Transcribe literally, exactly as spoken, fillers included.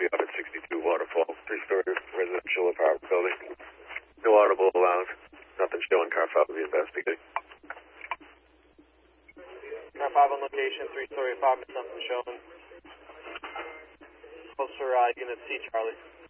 be out at sixty-two Waterfall, three-story residential apartment building. No audible allowed. Nothing showing. Car five will be investigating. Car five on location, three-story apartment, nothing showing. Closer uh, unit C, Charlie.